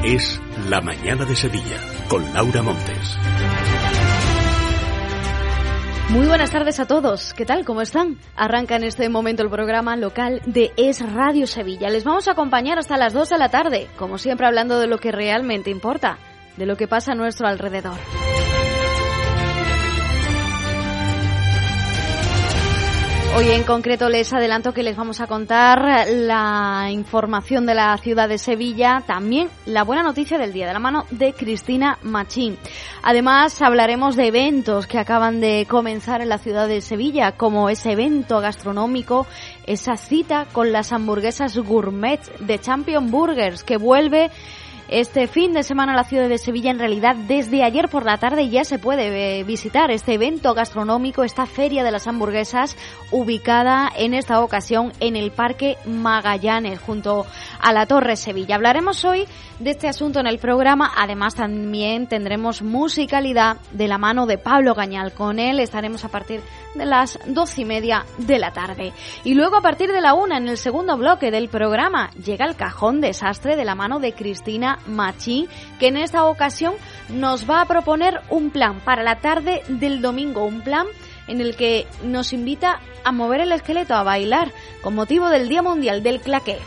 Es La Mañana de Sevilla, con Laura Montes. Muy buenas tardes a todos. ¿Qué tal? ¿Cómo están? Arranca en este momento el programa local de Es Radio Sevilla. Les vamos a acompañar hasta las 2 de la tarde, como siempre hablando de lo que realmente importa, de lo que pasa a nuestro alrededor. Hoy en concreto les adelanto que les vamos a contar la información de la ciudad de Sevilla, también la buena noticia del día, de la mano de Cristina Machín. Además hablaremos de eventos que acaban de comenzar en la ciudad de Sevilla, como ese evento gastronómico, esa cita con las hamburguesas gourmet de Champion Burgers, que vuelve este fin de semana a la ciudad de Sevilla. En realidad, desde ayer por la tarde ya se puede visitar este evento gastronómico, esta feria de las hamburguesas, ubicada en esta ocasión en el Parque Magallanes, junto a la Torre Sevilla. Hablaremos hoy de este asunto en el programa. Además, también tendremos musicalidad de la mano de Pablo Gañal. Con él estaremos a partir de las 12:30 de la tarde. Y luego, a partir de la 1, en el segundo bloque del programa, llega el Cajón Desastre de la mano de Cristina Machín, que en esta ocasión nos va a proponer un plan para la tarde del domingo, un plan en el que nos invita a mover el esqueleto, a bailar, con motivo del Día Mundial del Claqué.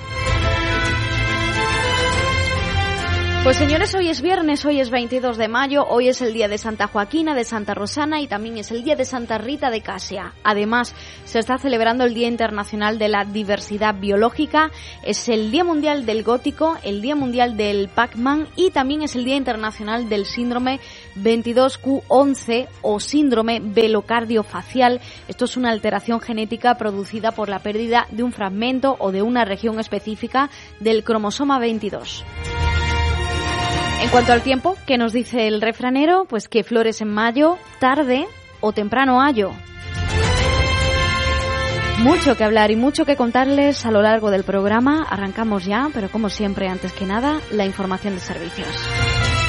Pues señores, hoy es viernes, hoy es 22 de mayo, hoy es el día de Santa Joaquina, de Santa Rosana y también es el día de Santa Rita de Casia. Además, se está celebrando el Día Internacional de la Diversidad Biológica, es el Día Mundial del Gótico, el Día Mundial del Pac-Man y también es el Día Internacional del Síndrome 22q11 o Síndrome Velocardiofacial. Esto es una alteración genética producida por la pérdida de un fragmento o de una región específica del cromosoma 22. En cuanto al tiempo, ¿qué nos dice el refranero? Pues que flores en mayo, tarde o temprano ayo. Mucho que hablar y mucho que contarles a lo largo del programa. Arrancamos ya, pero como siempre, antes que nada, la información de servicios.